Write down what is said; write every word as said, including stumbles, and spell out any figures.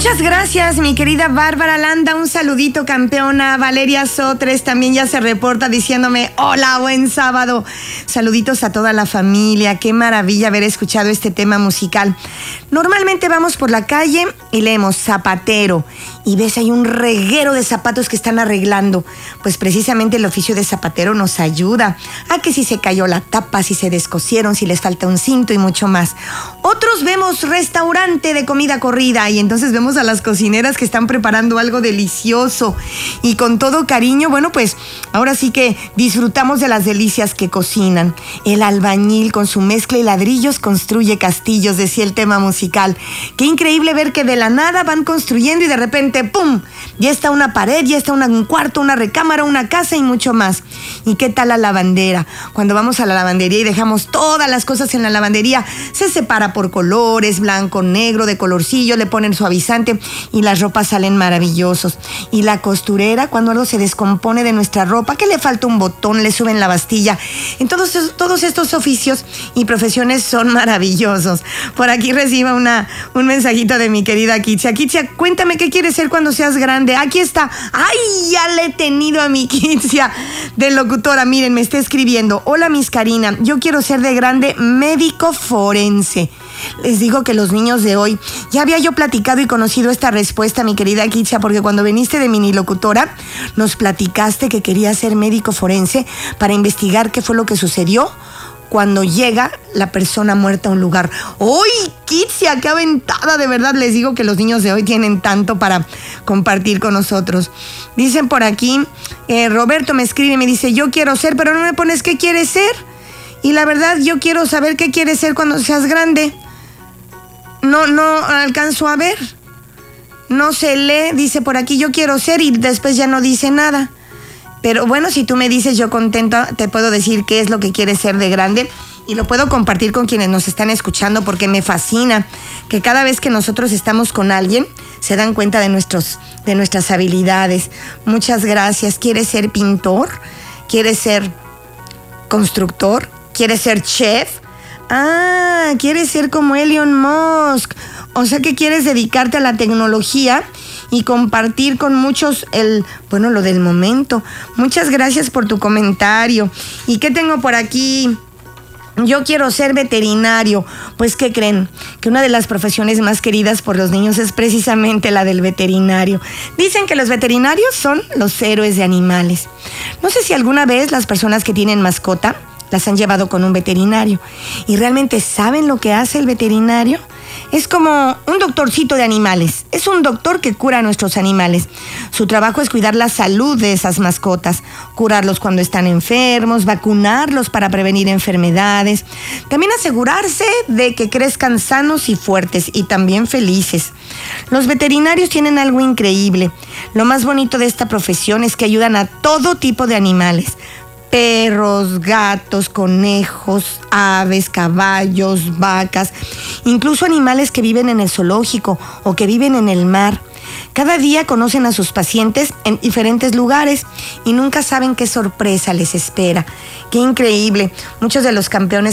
Muchas gracias, mi querida Bárbara Landa. Un saludito, campeona. Valeria Sotres también ya se reporta diciéndome, hola, buen sábado. Saluditos a toda la familia. Qué maravilla haber escuchado este tema musical. Normalmente vamos por la calle y leemos zapatero y ves ahí un reguero de zapatos que están arreglando. Pues precisamente el oficio de zapatero nos ayuda a que si se cayó la tapa, si se descosieron, si les falta un cinto y mucho más. Otros vemos restaurante de comida corrida y entonces vemos a las cocineras que están preparando algo delicioso y con todo cariño. Bueno, pues ahora sí que disfrutamos de las delicias que cocinan. El albañil con su mezcla y ladrillos construye castillos, decía el tema musical. Qué increíble ver que de la nada van construyendo y de repente ¡pum! Ya está una pared, ya está una, un cuarto, una recámara, una casa y mucho más. ¿Y qué tal la lavandera? Cuando vamos a la lavandería y dejamos todas las cosas en la lavandería, se separa por colores, blanco, negro, de colorcillo, le ponen suavizante y las ropas salen maravillosos. Y la costurera, cuando algo se descompone de nuestra ropa, que le falta un botón, le suben la bastilla. En todos, todos estos oficios y profesiones son maravillosos. Por aquí recibo una, un mensajito de mi querida Kitsia. Kitsia, cuéntame qué quieres ser cuando seas grande. Aquí está. ¡Ay! Ya le he tenido a mi Kitsia de locutora. Miren, me está escribiendo. Hola, Miss Karina. Yo quiero ser de grande médico forense. Les digo que los niños de hoy, ya había yo platicado y conocido esta respuesta, mi querida Kitsia, porque cuando viniste de mini locutora, nos platicaste que querías ser médico forense para investigar qué fue lo que sucedió cuando llega la persona muerta a un lugar. ¡Uy, Kitsia, qué aventada! De verdad, les digo que los niños de hoy tienen tanto para compartir con nosotros. Dicen por aquí, eh, Roberto me escribe y me dice, yo quiero ser, pero no me pones qué quieres ser. Y la verdad, yo quiero saber qué quieres ser cuando seas grande. No, no alcanzo a ver. No se lee, dice por aquí, yo quiero ser, y después ya no dice nada. Pero bueno, si tú me dices, yo contenta, te puedo decir qué es lo que quieres ser de grande y lo puedo compartir con quienes nos están escuchando porque me fascina que cada vez que nosotros estamos con alguien se dan cuenta de, nuestros, de nuestras habilidades. Muchas gracias. ¿Quieres ser pintor? ¿Quieres ser constructor? ¿Quieres ser chef? Ah, quieres ser como Elon Musk. O sea que quieres dedicarte a la tecnología y compartir con muchos el, bueno, lo del momento. Muchas gracias por tu comentario. ¿Y qué tengo por aquí? Yo quiero ser veterinario. Pues, ¿qué creen? Que una de las profesiones más queridas por los niños es precisamente la del veterinario. Dicen que los veterinarios son los héroes de animales. No sé si alguna vez las personas que tienen mascota las han llevado con un veterinario y realmente saben lo que hace el veterinario. Es como un doctorcito de animales. Es un doctor que cura a nuestros animales. Su trabajo es cuidar la salud de esas mascotas, curarlos cuando están enfermos, vacunarlos para prevenir enfermedades, también asegurarse de que crezcan sanos y fuertes y también felices. Los veterinarios tienen algo increíble. Lo más bonito de esta profesión es que ayudan a todo tipo de animales. Perros, gatos, conejos, aves, caballos, vacas, incluso animales que viven en el zoológico o que viven en el mar. Cada día conocen a sus pacientes en diferentes lugares y nunca saben qué sorpresa les espera. ¡Qué increíble! Muchos de los campeones